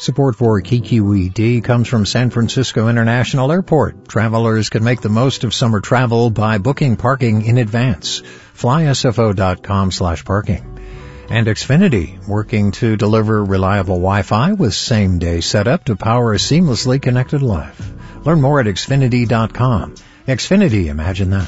Support for KQED comes from San Francisco International Airport. Travelers can make the most of summer travel by booking parking in advance. FlySFO.com/parking. And Xfinity, working to deliver reliable Wi-Fi with same-day setup to power a seamlessly connected life. Learn more at Xfinity.com. Xfinity, imagine that.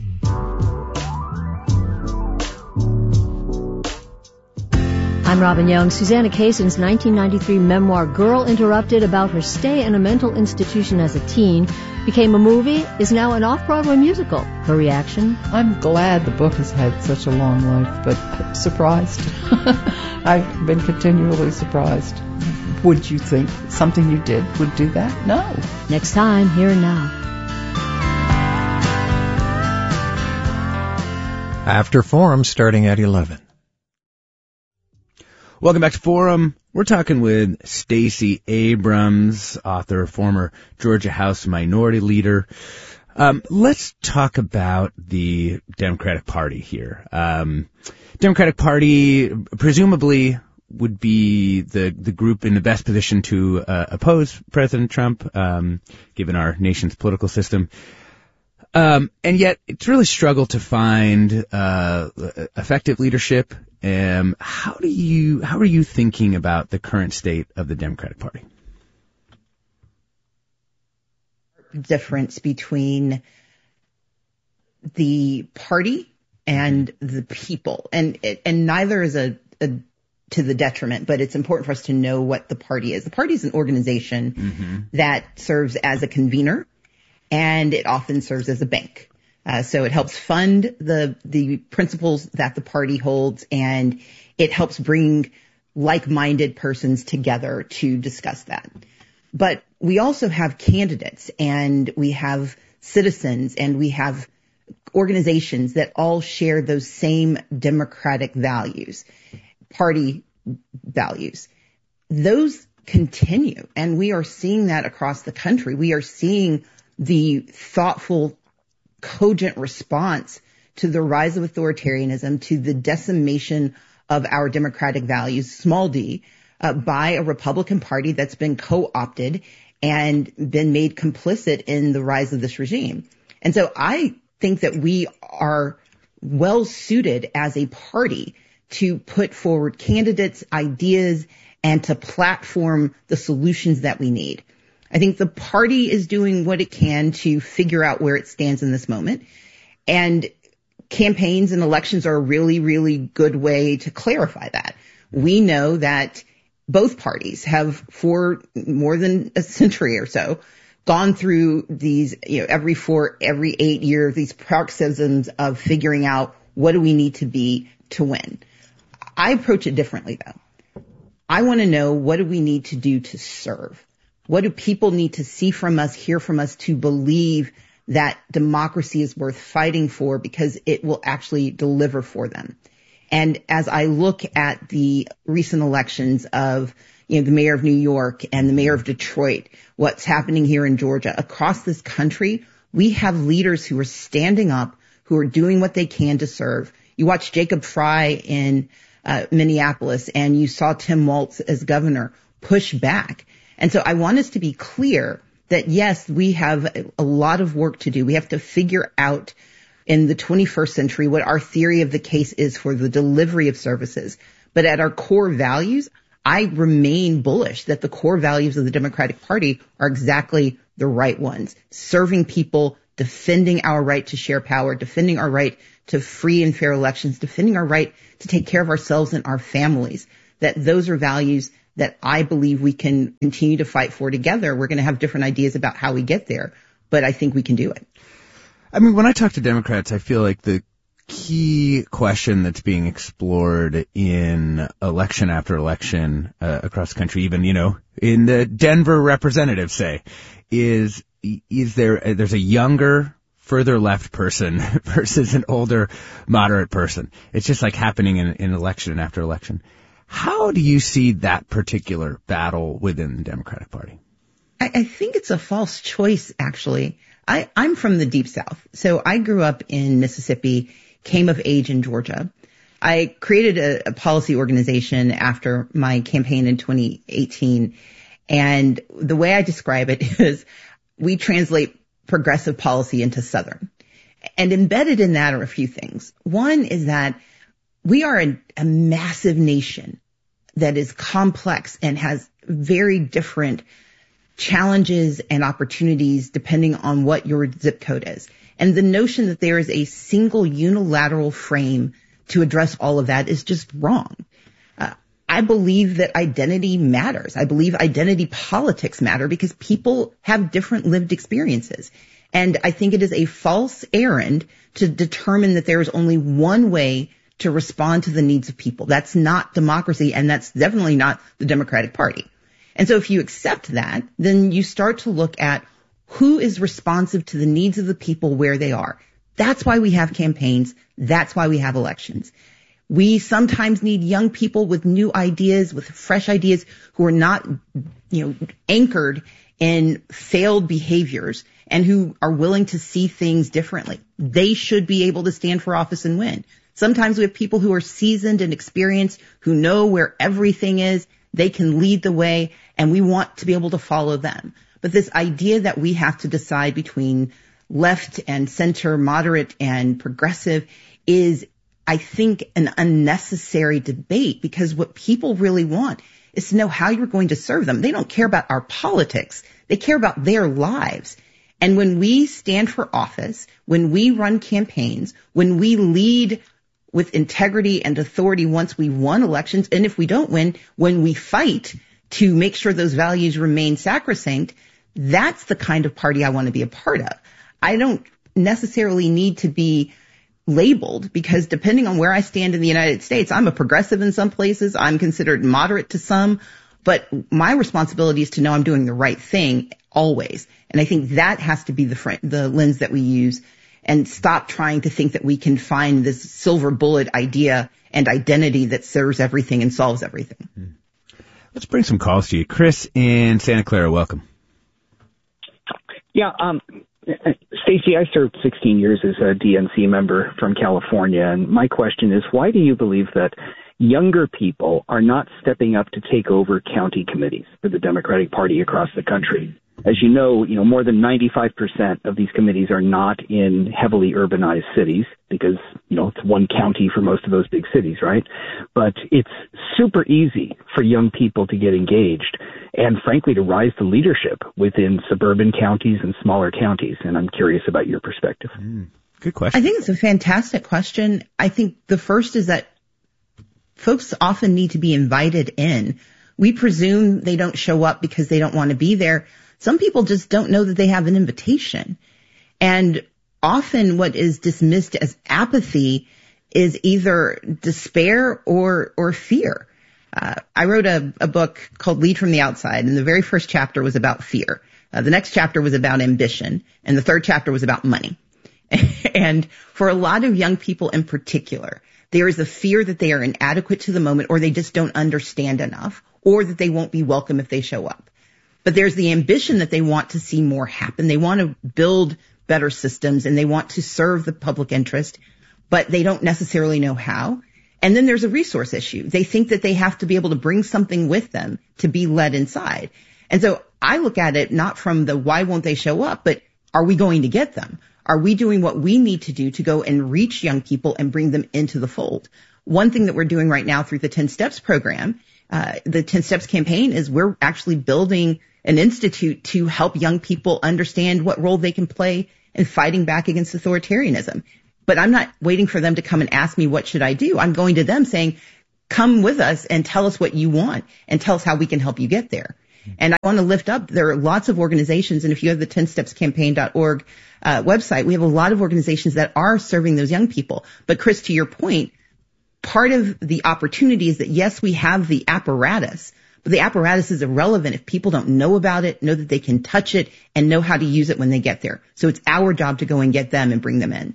I'm Robin Young. Susanna Kaysen's 1993 memoir, Girl Interrupted, about her stay in a mental institution as a teen, became a movie, is now an off-Broadway musical. Her reaction? I'm glad the book has had such a long life, but surprised. I've been continually surprised. Would you think something you did would do that? No. Next time, Here and Now. After Forum, starting at 11. Welcome back to Forum. We're talking with Stacey Abrams, author, former Georgia House Minority Leader. Let's talk about the Democratic Party here. Democratic Party presumably would be the group in the best position to oppose President Trump, given our nation's political system. And yet it's really struggled to find effective leadership. How are you thinking about the current state of the Democratic Party? Difference between the party and the people, and neither is a to the detriment, but it's important for us to know what the party is. The party is an organization that serves as a convener, and it often serves as a bank. So it helps fund the principles that the party holds, and it helps bring like-minded persons together to discuss that. But we also have candidates, and we have citizens, and we have organizations that all share those same democratic values, party values. Those continue, and we are seeing that across the country. We are seeing the thoughtful, cogent response to the rise of authoritarianism, to the decimation of our democratic values, small d, by a Republican Party that's been co-opted and been made complicit in the rise of this regime. And so I think that we are well suited as a party to put forward candidates, ideas, and to platform the solutions that we need. I think the party is doing what it can to figure out where it stands in this moment. And campaigns and elections are a really, really good way to clarify that. We know that both parties have, for more than a century or so, gone through these, every 8 years, these paroxysms of figuring out what do we need to be to win. I approach it differently, though. I want to know, what do we need to do to serve? What do people need to see from us, hear from us, to believe that democracy is worth fighting for because it will actually deliver for them? And as I look at the recent elections of, the mayor of New York and the mayor of Detroit, what's happening here in Georgia, across this country, we have leaders who are standing up, who are doing what they can to serve. You watch Jacob Fry in Minneapolis, and you saw Tim Walz as governor push back. And so I want us to be clear that, yes, we have a lot of work to do. We have to figure out in the 21st century what our theory of the case is for the delivery of services. But at our core values, I remain bullish that the core values of the Democratic Party are exactly the right ones. Serving people, defending our right to share power, defending our right to free and fair elections, defending our right to take care of ourselves and our families. That those are values that I believe we can continue to fight for together. We're going to have different ideas about how we get there, but I think we can do it. I mean, when I talk to Democrats, I feel like the key question that's being explored in election after election across the country, even, in the Denver representative, say, is there's a younger, further left person versus an older, moderate person. It's just like happening in election after election. How do you see that particular battle within the Democratic Party? I think it's a false choice, actually. I'm from the Deep South, so I grew up in Mississippi, came of age in Georgia. I created a policy organization after my campaign in 2018 And the way I describe it is we translate progressive policy into Southern. And embedded in that are a few things. One is that we are a massive nation that is complex and has very different challenges and opportunities depending on what your zip code is. And the notion that there is a single unilateral frame to address all of that is just wrong. I believe that identity matters. I believe identity politics matter because people have different lived experiences. And I think it is a false errand to determine that there is only one way to respond to the needs of people. That's not democracy, and that's definitely not the Democratic Party. And so if you accept that, then you start to look at who is responsive to the needs of the people where they are. That's why we have campaigns. That's why we have elections. We sometimes need young people with new ideas, with fresh ideas, who are not, anchored in failed behaviors and who are willing to see things differently. They should be able to stand for office and win. Sometimes we have people who are seasoned and experienced, who know where everything is. They can lead the way, and we want to be able to follow them. But this idea that we have to decide between left and center, moderate and progressive is, I think, an unnecessary debate, because what people really want is to know how you're going to serve them. They don't care about our politics. They care about their lives. And when we stand for office, when we run campaigns, when we lead with integrity and authority once we won elections, and if we don't win, when we fight to make sure those values remain sacrosanct, that's the kind of party I want to be a part of. I don't necessarily need to be labeled, because depending on where I stand in the United States, I'm a progressive in some places, I'm considered moderate to some, but my responsibility is to know I'm doing the right thing always. And I think that has to be the lens that we use, and stop trying to think that we can find this silver bullet idea and identity that serves everything and solves everything. Let's bring some calls to you. Chris in Santa Clara, welcome. Yeah, Stacey, I served 16 years as a DNC member from California, and my question is, why do you believe that younger people are not stepping up to take over county committees for the Democratic Party across the country? As you know, more than 95% of these committees are not in heavily urbanized cities because, it's one county for most of those big cities, right? But it's super easy for young people to get engaged and, frankly, to rise to leadership within suburban counties and smaller counties. And I'm curious about your perspective. Good question. I think it's a fantastic question. I think the first is that folks often need to be invited in. We presume they don't show up because they don't want to be there. Some people just don't know that they have an invitation. And often what is dismissed as apathy is either despair or fear. I wrote a book called Lead from the Outside, and the very first chapter was about fear. The next chapter was about ambition, and the third chapter was about money. And for a lot of young people in particular, there is a fear that they are inadequate to the moment, or they just don't understand enough, or that they won't be welcome if they show up. But there's the ambition that they want to see more happen. They want to build better systems, and they want to serve the public interest, but they don't necessarily know how. And then there's a resource issue. They think that they have to be able to bring something with them to be led inside. And so I look at it not from the why won't they show up, but are we going to get them? Are we doing what we need to do to go and reach young people and bring them into the fold? One thing that we're doing right now through the 10 Steps program, the 10 Steps campaign, is we're actually building an institute to help young people understand what role they can play in fighting back against authoritarianism. But I'm not waiting for them to come and ask me, what should I do? I'm going to them saying, come with us and tell us what you want and tell us how we can help you get there. And I want to lift up, there are lots of organizations, and if you have the 10stepscampaign.org website, we have a lot of organizations that are serving those young people. But Chris, to your point, part of the opportunity is that, yes, we have the apparatus, but the apparatus is irrelevant if people don't know about it, know that they can touch it, and know how to use it when they get there. So it's our job to go and get them and bring them in.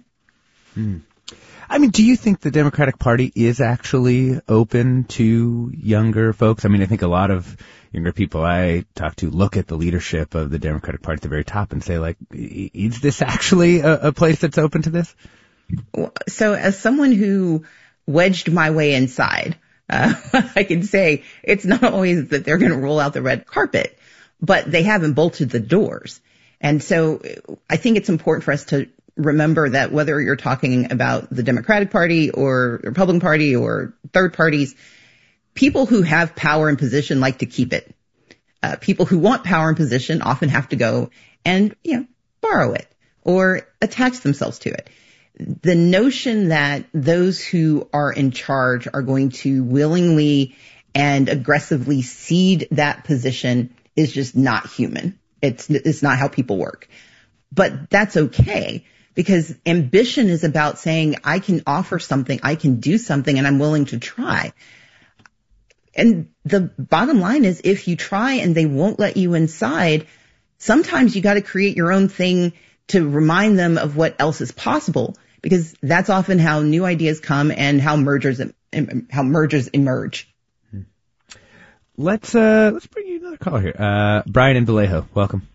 I mean, do you think the Democratic Party is actually open to younger folks? I mean, I think a lot of younger people I talk to look at the leadership of the Democratic Party at the very top and say, like, is this actually a place that's open to this? So as someone who wedged my way inside, I can say it's not always that they're going to roll out the red carpet. but they haven't bolted the doors. And so I think it's important for us to remember that whether you're talking about the Democratic Party or the Republican Party or third parties, people who have power and position like to keep it. People who want power and position often have to go and, borrow it or attach themselves to it. The notion that those who are in charge are going to willingly and aggressively cede that position is just not human. It's not how people work. But that's okay, because ambition is about saying, I can offer something, I can do something, and I'm willing to try. And the bottom line is, if you try and they won't let you inside, sometimes you got to create your own thing to remind them of what else is possible, because that's often how new ideas come and how mergers emerge. Let's bring you another caller here. Brian in Vallejo, welcome.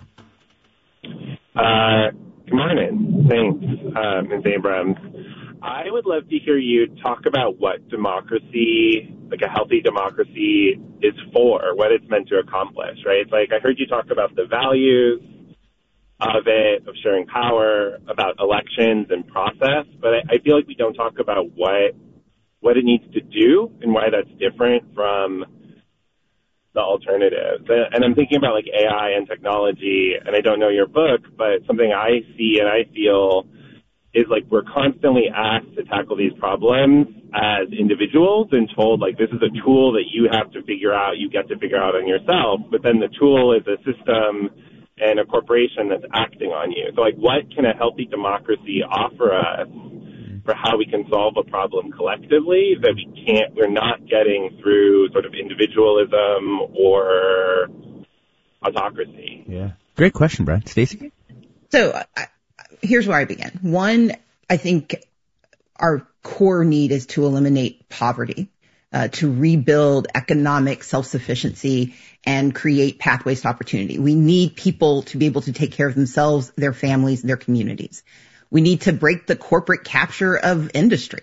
Good morning. Thanks, Ms. Abrams. I would love to hear you talk about what democracy, like a healthy democracy, is for, what it's meant to accomplish, right? It's like I heard you talk about the values of it, of sharing power, about elections and process, but I feel like we don't talk about what it needs to do and why that's different from the alternatives. And I'm thinking about like AI and technology, and I don't know your book, but something I see and I feel is like we're constantly asked to tackle these problems as individuals and told like this is a tool that you have to figure out, you get to figure out on yourself, but then the tool is a system and a corporation that's acting on you. So like what can a healthy democracy offer us for how we can solve a problem collectively that we're not getting through sort of individualism or autocracy? Yeah. Great question, Brian. Stacey? So here's where I begin. One, I think our core need is to eliminate poverty, to rebuild economic self-sufficiency and create pathways to opportunity. We need people to be able to take care of themselves, their families, their communities. We need to break the corporate capture of industry.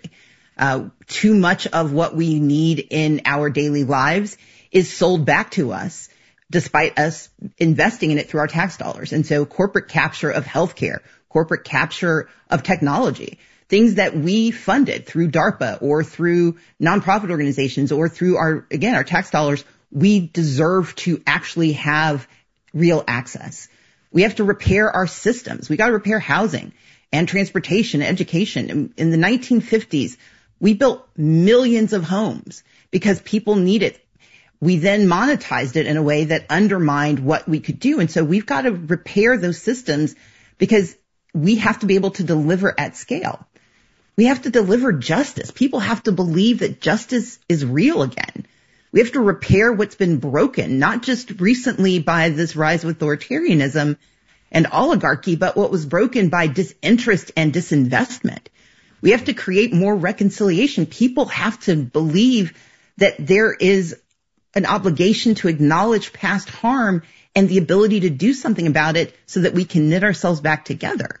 Too much of what we need in our daily lives is sold back to us despite us investing in it through our tax dollars. And so corporate capture of healthcare, corporate capture of technology, things that we funded through DARPA or through nonprofit organizations or through our tax dollars, we deserve to actually have real access. We have to repair our systems. We got to repair housing and transportation, education. In the 1950s, we built millions of homes because people needed. We then monetized it in a way that undermined what we could do. And so we've got to repair those systems because we have to be able to deliver at scale. We have to deliver justice. People have to believe that justice is real again. We have to repair what's been broken, not just recently by this rise of authoritarianism and oligarchy, but what was broken by disinterest and disinvestment. We have to create more reconciliation. People have to believe that there is an obligation to acknowledge past harm and the ability to do something about it so that we can knit ourselves back together.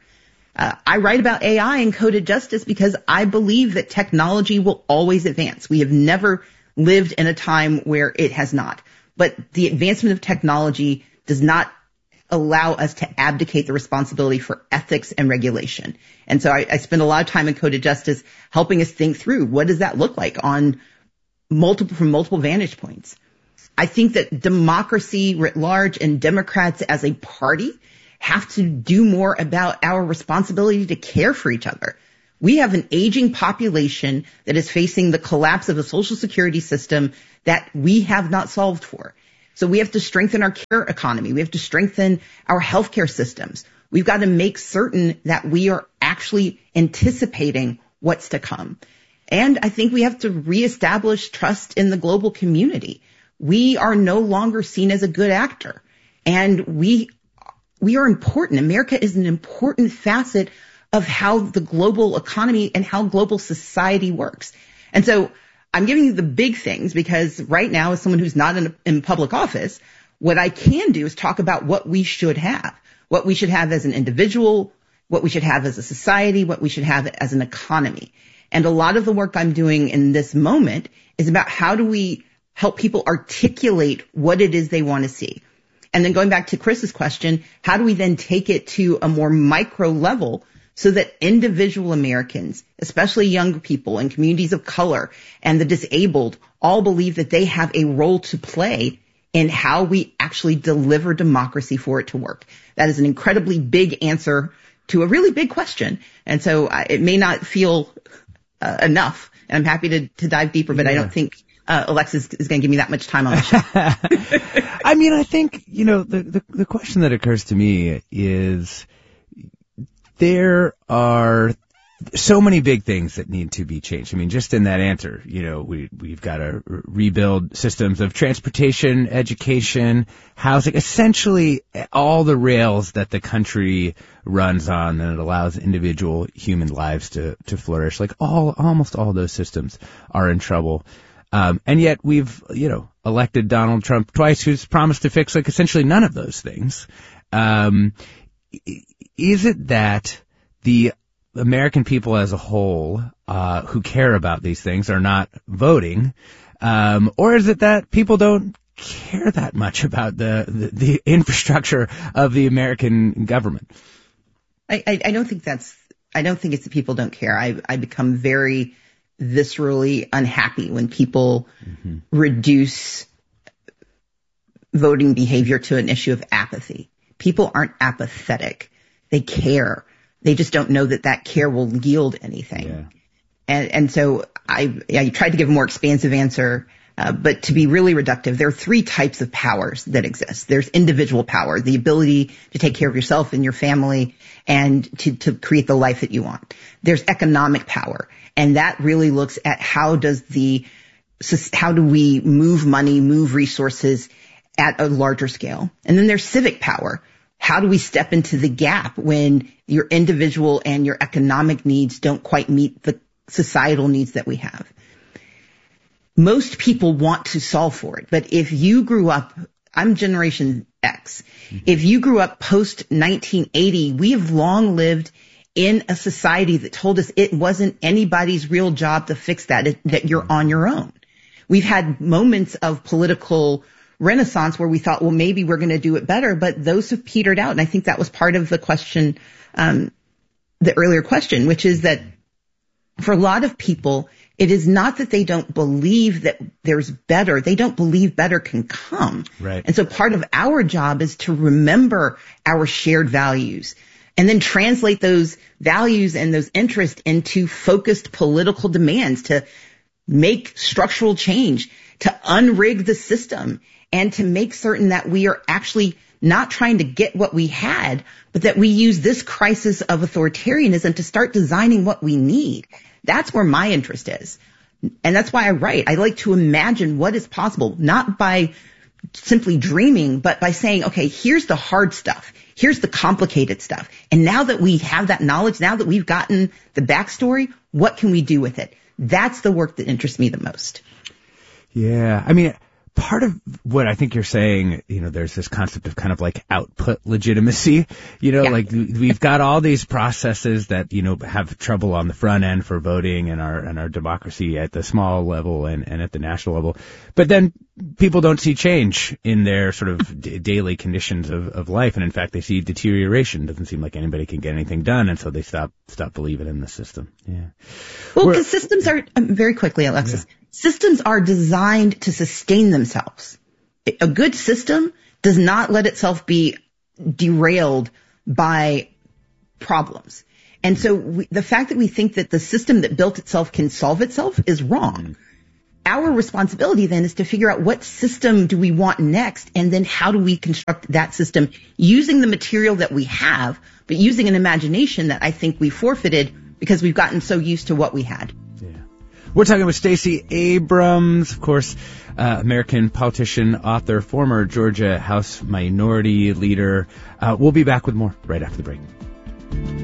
I write about AI and coded justice because I believe that technology will always advance. We have never lived in a time where it has not. But the advancement of technology does not allow us to abdicate the responsibility for ethics and regulation. And so I spend a lot of time in coded justice helping us think through what does that look like from multiple vantage points. I think that democracy writ large and Democrats as a party have to do more about our responsibility to care for each other. We have an aging population that is facing the collapse of a social security system that we have not solved for. So we have to strengthen our care economy. We have to strengthen our healthcare systems. We've got to make certain that we are actually anticipating what's to come. And I think we have to reestablish trust in the global community. We are no longer seen as a good actor. And we are important. America is an important facet of how the global economy and how global society works. And so I'm giving you the big things because right now, as someone who's not in public office, what I can do is talk about what we should have as an individual, what we should have as a society, what we should have as an economy. And a lot of the work I'm doing in this moment is about how do we help people articulate what it is they want to see. And then going back to Chris's question, how do we then take it to a more micro level so that individual Americans, especially younger people and communities of color and the disabled, all believe that they have a role to play in how we actually deliver democracy for it to work? That is an incredibly big answer to a really big question. And so it may not feel enough. And I'm happy to dive deeper, but I don't think Alexis is going to give me that much time on the show. I mean, I think, the question that occurs to me is there are so many big things that need to be changed. I mean, just in that answer, we've got to rebuild systems of transportation, education, housing, essentially all the rails that the country runs on, and it allows individual human lives to flourish. Like almost all those systems are in trouble. And yet we've, elected Donald Trump twice, who's promised to fix essentially none of those things. Is it that the American people as a whole, who care about these things are not voting? Or is it that people don't care that much about the infrastructure of the American government? I don't think it's that people don't care. I become very viscerally unhappy when people reduce voting behavior to an issue of apathy. People aren't apathetic. They care. They just don't know that care will yield anything. Yeah. And so I tried to give a more expansive answer, but to be really reductive, there are three types of powers that exist. There's individual power, the ability to take care of yourself and your family and to create the life that you want. There's economic power, and that really looks at how do we move money, move resources at a larger scale. And then there's civic power. How do we step into the gap when your individual and your economic needs don't quite meet the societal needs that we have? Most people want to solve for it. But if you grew up, I'm Generation X. If you grew up post 1980, we have long lived in a society that told us it wasn't anybody's real job to fix that you're on your own. We've had moments of political renaissance where we thought, well, maybe we're going to do it better, but those have petered out. And I think that was part of the question, the earlier question, which is that for a lot of people, it is not that they don't believe that there's better. They don't believe better can come. Right. And so part of our job is to remember our shared values and then translate those values and those interests into focused political demands to make structural change, to unrig the system, and to make certain that we are actually not trying to get what we had, but that we use this crisis of authoritarianism to start designing what we need. That's where my interest is. And that's why I write. I like to imagine what is possible, not by simply dreaming, but by saying, okay, here's the hard stuff. Here's the complicated stuff. And now that we have that knowledge, now that we've gotten the backstory, what can we do with it? That's the work that interests me the most. Yeah. I mean, part of what I think you're saying, there's this concept of kind of like output legitimacy, like we've got all these processes that, have trouble on the front end for voting and our democracy at the small level and at the national level. But then people don't see change in their sort of daily conditions of life. And in fact, they see deterioration. It doesn't seem like anybody can get anything done. And so they stop believing in the system. Yeah. Well, because systems are, very quickly, Alexis, systems are designed to sustain themselves. A good system does not let itself be derailed by problems. And so the fact that we think that the system that built itself can solve itself is wrong. Our responsibility then is to figure out what system do we want next, and then how do we construct that system using the material that we have, but using an imagination that I think we forfeited because we've gotten so used to what we had. Yeah. We're talking with Stacey Abrams, of course, American politician, author, former Georgia House Minority Leader. We'll be back with more right after the break.